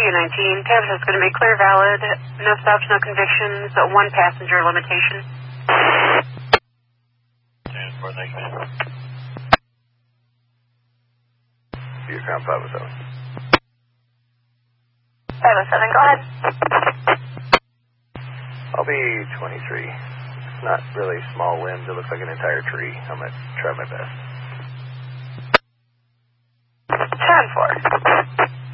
CU19, Tabs is going to be clear, valid, no stops, no convictions, one passenger limitation. Transport, thank you. Your Crown 507. 507, go ahead. I'll be 23. It's not really small limbs. It looks like an entire tree. I'm going to try my best.